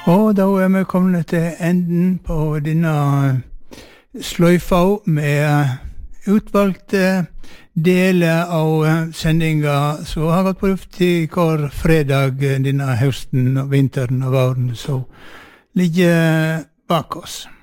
Og da vi kommet til enden på denne sløyfa med utvalgte deler av sendinga som har gått på luft i hver fredag denne høsten, vinteren og våren, så ligger bak oss.